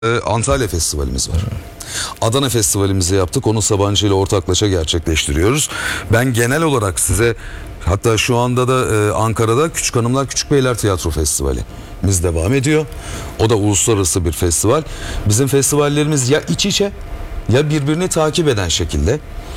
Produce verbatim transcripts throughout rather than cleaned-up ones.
Ee, Antalya Festivalimiz var. Adana Festivalimizi yaptık. Onu Sabancı ile ortaklaşa gerçekleştiriyoruz. Ben genel olarak size, hatta şu anda da e, Ankara'da Küçük Hanımlar Küçük Beyler Tiyatro Festivali biz devam ediyor. O da uluslararası bir festival. Bizim festivallerimiz ya iç içe ya birbirini takip eden şekilde.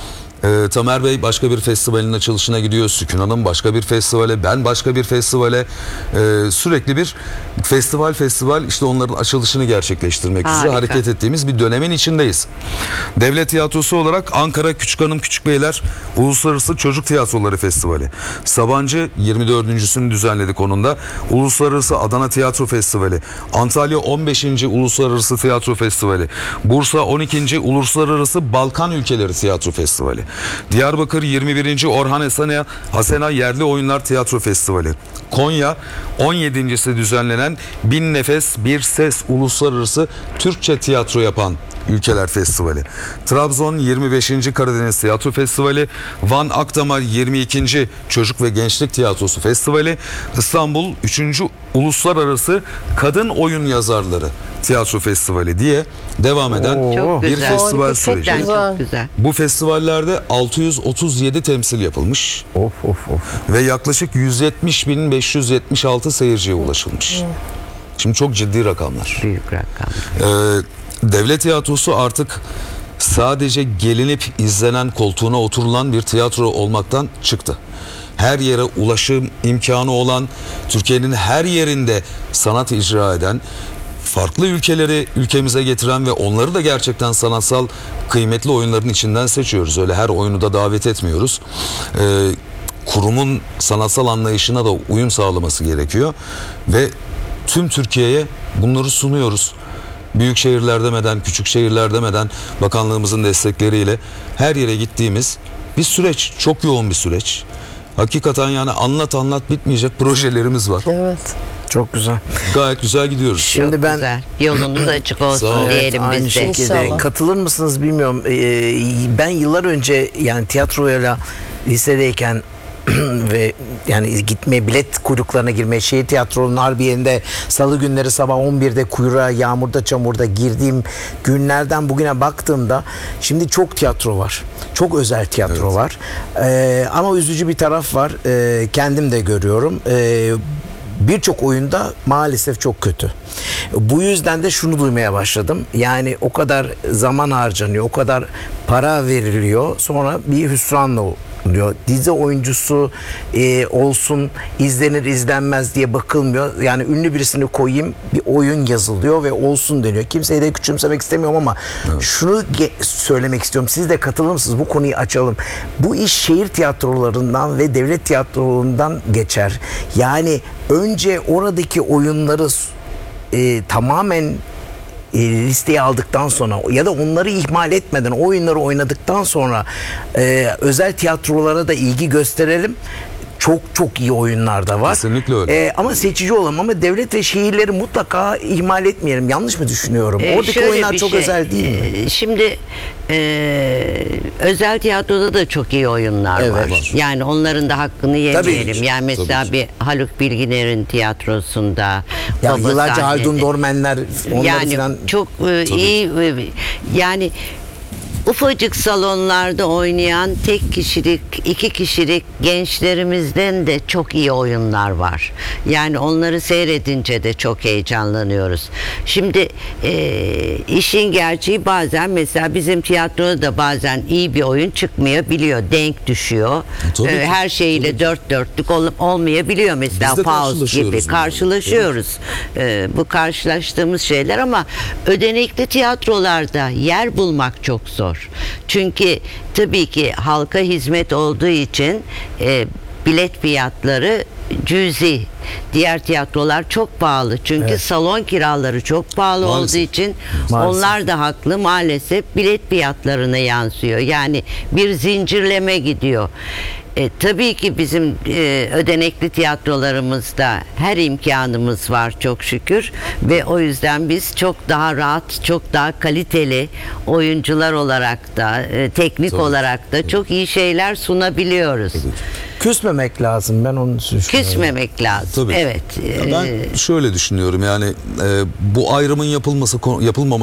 Ee, Tamer Bey başka bir festivalin açılışına gidiyor. Sükun Hanım başka bir festivale, ben başka bir festivale. Ee, sürekli bir festival festival işte onların açılışını gerçekleştirmek üzere Harika. hareket ettiğimiz bir dönemin içindeyiz. Devlet tiyatrosu olarak Ankara Küçük Hanım Küçük Beyler Uluslararası Çocuk Tiyatroları Festivali. Sabancı yirmi dördüncüsünü düzenledik onun da. Uluslararası Adana Tiyatro Festivali. Antalya on beşinci Uluslararası Tiyatro Festivali. Bursa on ikinci Uluslararası Balkan Ülkeleri Tiyatro Festivali. Diyarbakır yirmi birinci Orhan Hasena, Hasena Yerli Oyunlar Tiyatro Festivali. Konya on yedincisi düzenlenen Bin Nefes Bir Ses Uluslararası Türkçe Tiyatro Yapan Ülkeler Festivali. Trabzon yirmi beşinci Karadeniz Tiyatro Festivali. Van Akdamar yirmi ikinci Çocuk ve Gençlik Tiyatrosu Festivali. İstanbul üçüncü Uluslararası Kadın Oyun Yazarları Tiyatro Festivali diye devam eden Çok bir güzel. festival süreci. Gerçekten çok güzel. Bu festivallerde altı yüz otuz yedi temsil yapılmış. Of of of. Ve yaklaşık yüz yetmiş bin beş yüz yetmiş altı seyirciye ulaşılmış. Şimdi çok ciddi rakamlar. Büyük rakam. Ee, devlet tiyatrosu artık sadece gelinip izlenen, koltuğuna oturulan bir tiyatro olmaktan çıktı. Her yere ulaşım imkanı olan, Türkiye'nin her yerinde sanat icra eden, farklı ülkeleri ülkemize getiren ve onları da gerçekten sanatsal kıymetli oyunların içinden seçiyoruz. Öyle her oyunu da davet etmiyoruz. Ee, kurumun sanatsal anlayışına da uyum sağlaması gerekiyor ve tüm Türkiye'ye bunları sunuyoruz. Büyük şehirler demeden, küçük şehirler demeden bakanlığımızın destekleriyle her yere gittiğimiz bir süreç, çok yoğun bir süreç. Hakikaten yani anlat anlat bitmeyecek projelerimiz var. Evet. Çok güzel. Gayet güzel gidiyoruz. Şimdi Çok ben güzel. Yolunuz açık Sağ ol. olsun diyelim aynı biz de. şekilde İnşallah. katılır mısınız bilmiyorum. Ee, ben yıllar önce yani tiyatroyla lisedeyken ve yani gitmeye, bilet kuyruklarına girmeye, şehir tiyatronun Harbiye'nde salı günleri sabah on birde kuyruğa, yağmurda çamurda girdiğim günlerden bugüne baktığımda şimdi çok tiyatro var. Çok özel tiyatro Evet. var. Ee, ama üzücü bir taraf var. Ee, kendim de görüyorum. Ee, Birçok oyunda maalesef çok kötü. Bu yüzden de şunu duymaya başladım. Yani o kadar zaman harcanıyor, o kadar para veriliyor. Sonra bir hüsranla oluyor. Dizi oyuncusu e, olsun, izlenir izlenmez diye bakılmıyor. Yani ünlü birisini koyayım, bir oyun yazılıyor ve olsun deniyor. Kimseyi de küçümsemek istemiyorum ama evet, şunu ge- söylemek istiyorum. Siz de katılır mısınız? Bu konuyu açalım. Bu iş şehir tiyatrolarından ve devlet tiyatrolarından geçer. Yani önce oradaki oyunları e, tamamen e, listeye aldıktan sonra ya da onları ihmal etmeden o oyunları oynadıktan sonra e, özel tiyatrolara da ilgi gösterelim. Çok çok iyi oyunlar da var. Kesinlikle öyle. E, ama seçici olalım, ama devlet ve şehirleri mutlaka ihmal etmeyelim. Yanlış mı düşünüyorum? Ee, Oradaki şöyle oyunlar bir çok şey, özel değil mi? e, Şimdi e, özel tiyatroda da çok iyi oyunlar Evet. var. Var. Yani onların da hakkını yemeyelim. ki. Yani mesela Tabii bir Haluk Bilginer'in tiyatrosunda, Ya Baba yıllarca sahnede- Haldun Dormenler onları yani falan. çok e, iyi e, yani ufacık salonlarda oynayan tek kişilik, iki kişilik gençlerimizden de çok iyi oyunlar var. Yani onları seyredince de çok heyecanlanıyoruz. Şimdi e, işin gerçeği bazen mesela bizim tiyatroda da bazen iyi bir oyun çıkmayabiliyor. Denk düşüyor. Tabii E, ki, her şeyle dört dörtlük ol, olmayabiliyor mesela. Biz de Pause karşılaşıyoruz gibi bunlarla. karşılaşıyoruz. E, bu karşılaştığımız şeyler ama ödenekli tiyatrolarda yer bulmak çok zor. Çünkü tabii ki halka hizmet olduğu için e, bilet fiyatları cüzi. Diğer tiyatrolar çok pahalı. Çünkü Evet. salon kiraları çok pahalı Maalesef. olduğu için Maalesef. onlar da haklı. Maalesef bilet fiyatlarına yansıyor. Yani bir zincirleme gidiyor. E, tabii ki bizim e, ödenekli tiyatrolarımızda her imkanımız var çok şükür ve o yüzden biz çok daha rahat, çok daha kaliteli oyuncular olarak da, e, teknik Tabii. olarak da çok iyi şeyler sunabiliyoruz. küsmemek lazım. Ben onu düşünüyorum. Küsmemek lazım. Tabii. Evet. Ya ben Ee, şöyle düşünüyorum yani e, bu ayrımın yapılması yapılmaması